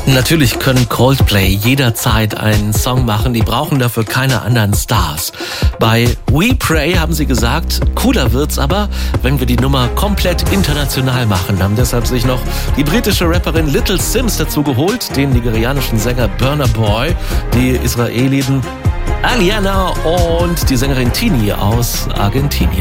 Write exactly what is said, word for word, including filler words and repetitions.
Natürlich können Coldplay jederzeit einen Song machen, die brauchen dafür keine anderen Stars. Bei We Pray haben sie gesagt, cooler wird's aber, wenn wir die Nummer komplett international machen, haben deshalb sich noch die britische Rapperin Little Simz dazu geholt, den nigerianischen Sänger Burna Boy, die Israeliten Aliana und die Sängerin Tini aus Argentinien.